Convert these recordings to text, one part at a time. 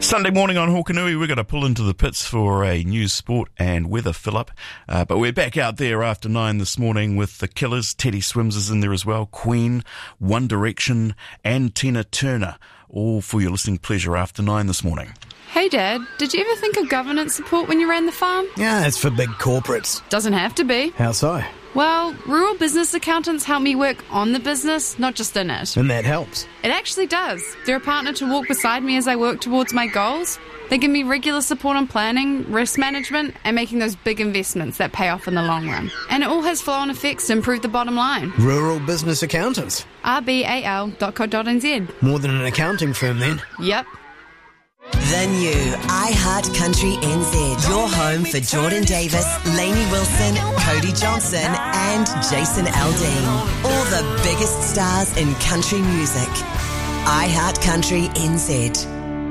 Sunday morning on Hokanui, we're going to pull into the pits for a news, sport and weather fill-up. But we're back out there after 9 this morning with the Killers. Teddy Swims is in there as well. Queen, One Direction and Tina Turner. All for your listening pleasure after 9 this morning. Hey Dad, did you ever think of governance support when you ran the farm? Yeah, it's for big corporates. Doesn't have to be. How so? Well, rural business accountants help me work on the business, not just in it. And that helps. It actually does. They're a partner to walk beside me as I work towards my goals. They give me regular support on planning, risk management, and making those big investments that pay off in the long run. And it all has flow-on effects to improve the bottom line. Rural business accountants. rbal.co.nz. More than an accounting firm then. Yep. The new iHeart Country NZ. Your home for Jordan Davis, Lainey Wilson, Cody Johnson and Jason Aldean. All the biggest stars in country music. iHeart Country NZ.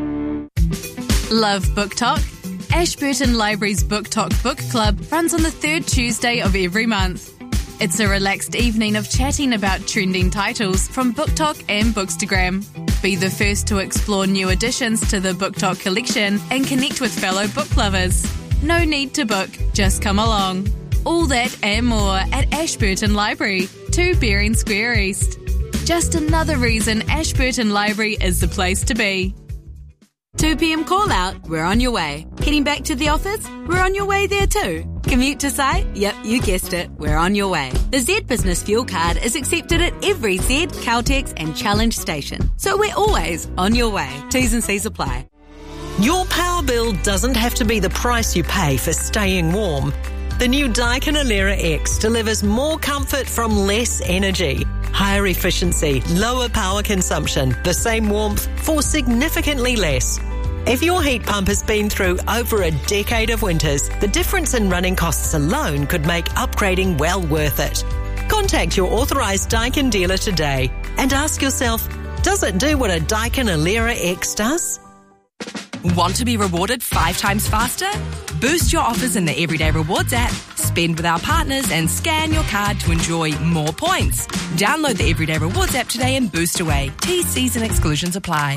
Love Book Talk? Ashburton Library's Book Talk Book Club runs on the third Tuesday of every month. It's a relaxed evening of chatting about trending titles from Book Talk and Bookstagram. Be the first to explore new additions to the Book Talk collection and connect with fellow book lovers. No need to book, just come along. All that and more at Ashburton Library, 2 Bering Square East. Just another reason Ashburton Library is the place to be. 2 p.m. call out, we're on your way. Heading back to the office, we're on your way there too. Commute to site? Yep, you guessed it, we're on your way. The Z Business Fuel Card is accepted at every Z, Caltex and Challenge station. So we're always on your way. T's and C's apply. Your power bill doesn't have to be the price you pay for staying warm. The new Daikin Alera X delivers more comfort from less energy. Higher efficiency, lower power consumption, the same warmth for significantly less. If your heat pump has been through over a decade of winters, the difference in running costs alone could make upgrading well worth it. Contact your authorised Daikin dealer today and ask yourself, does it do what a Daikin Alera X does? Want to be rewarded 5 times faster? Boost your offers in the Everyday Rewards app, spend with our partners and scan your card to enjoy more points. Download the Everyday Rewards app today and boost away. T's and exclusions apply.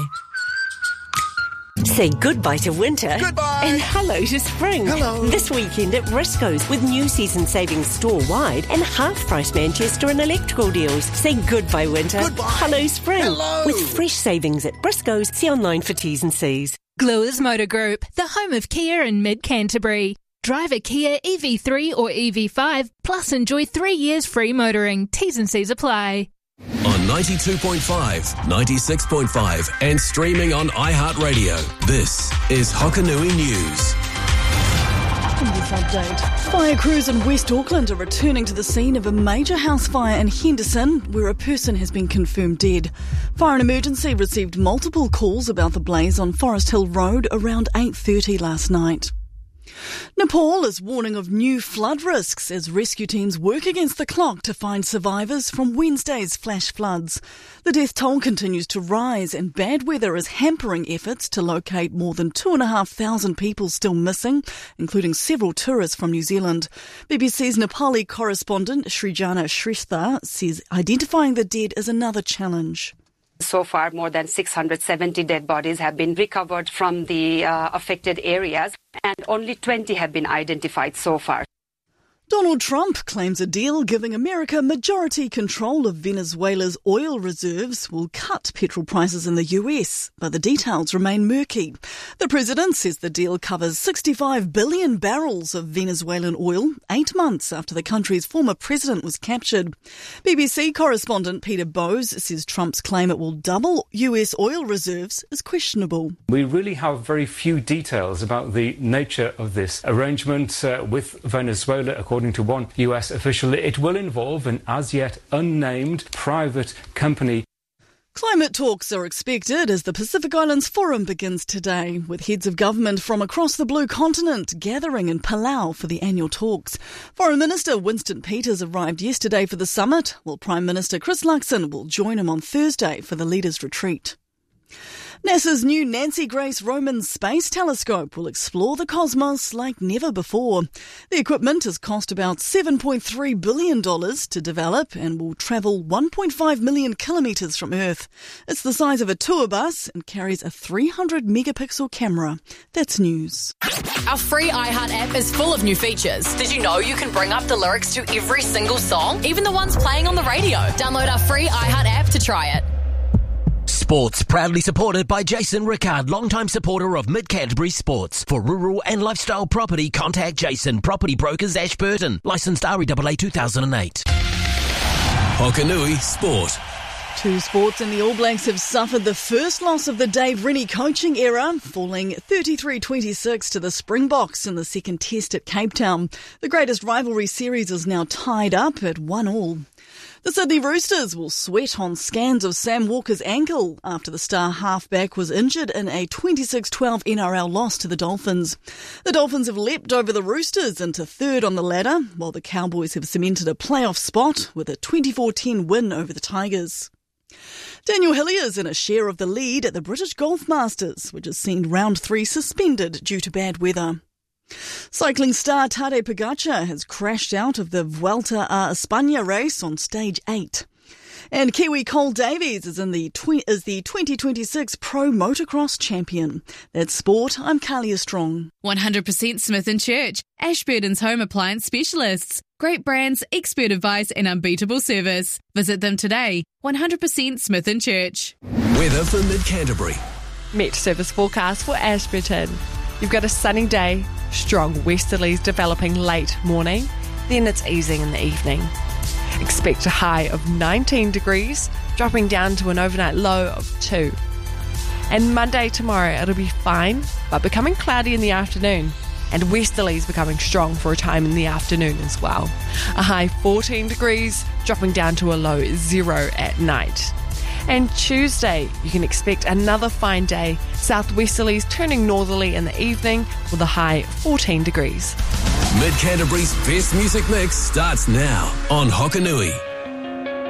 Say goodbye to winter. Goodbye. And hello to spring. Hello. This weekend at Briscoe's with new season savings store-wide and half-price Manchester and electrical deals. Say goodbye winter. Goodbye. Hello spring. Hello. With fresh savings at Briscoe's. See online for T's and C's. Gluers Motor Group, the home of Kia in mid-Canterbury. Drive a Kia EV3 or EV5, plus enjoy 3 years free motoring. T's and C's apply. On 92.5, 96.5 and streaming on iHeartRadio. This is Hokanui News. In this update, fire crews in West Auckland are returning to the scene of a major house fire in Henderson, where a person has been confirmed dead. Fire and Emergency received multiple calls about the blaze on Forest Hill Road around 8:30 last night. Nepal is warning of new flood risks as rescue teams work against the clock to find survivors from Wednesday's flash floods. The death toll continues to rise and bad weather is hampering efforts to locate more than 2,500 people still missing, including several tourists from New Zealand. BBC's Nepali correspondent Srijana Shrestha says identifying the dead is another challenge. So far, more than 670 dead bodies have been recovered from the affected areas, and only 20 have been identified so far. Donald Trump claims a deal giving America majority control of Venezuela's oil reserves will cut petrol prices in the US, but the details remain murky. The president says the deal covers 65 billion barrels of Venezuelan oil, 8 months after the country's former president was captured. BBC correspondent Peter Bowes says Trump's claim it will double US oil reserves is questionable. We really have very few details about the nature of this arrangement with Venezuela. According to one US official, it will involve an as yet unnamed private company. Climate talks are expected as the Pacific Islands Forum begins today, with heads of government from across the blue continent gathering in Palau for the annual talks. Foreign Minister Winston Peters arrived yesterday for the summit, while Prime Minister Chris Luxon will join him on Thursday for the leaders' retreat. NASA's new Nancy Grace Roman Space Telescope will explore the cosmos like never before. The equipment has cost about $7.3 billion to develop and will travel 1.5 million kilometres from Earth. It's the size of a tour bus and carries a 300-megapixel camera. That's news. Our free iHeart app is full of new features. Did you know you can bring up the lyrics to every single song, even the ones playing on the radio? Download our free iHeart app to try it. Sports proudly supported by Jason Rickard, longtime supporter of Mid-Canterbury Sports. For rural and lifestyle property, contact Jason, Property Brokers, Ashburton. Licensed REAA 2008. Hokanui Sport. Two sports and the All Blacks have suffered the first loss of the Dave Rennie coaching era, falling 33-26 to the Springboks in the second test at Cape Town. The greatest rivalry series is now tied up at 1-1. The Sydney Roosters will sweat on scans of Sam Walker's ankle after the star halfback was injured in a 26-12 NRL loss to the Dolphins. The Dolphins have leapt over the Roosters into third on the ladder, while the Cowboys have cemented a playoff spot with a 24-10 win over the Tigers. Daniel Hillier's in a share of the lead at the British Golf Masters, which has seen round 3 suspended due to bad weather. Cycling star Tadej Pogacar has crashed out of the Vuelta a España race on stage 8. And Kiwi Cole Davies is the 2026 Pro Motocross Champion. That's sport. I'm Kalia Strong. 100% Smith & Church, Ashburton's home appliance specialists. Great brands, expert advice and unbeatable service. Visit them today. 100% Smith & Church. Weather for Mid-Canterbury. Met service forecast for Ashburton. You've got a sunny day, strong westerlies developing late morning, then it's easing in the evening. Expect a high of 19 degrees, dropping down to an overnight low of 2. And Monday tomorrow it'll be fine, but becoming cloudy in the afternoon, and westerlies becoming strong for a time in the afternoon as well. A high 14 degrees, dropping down to a low 0 at night. And Tuesday, you can expect another fine day. Southwesterlies turning northerly in the evening with a high 14 degrees. Mid-Canterbury's best music mix starts now on Hokanui.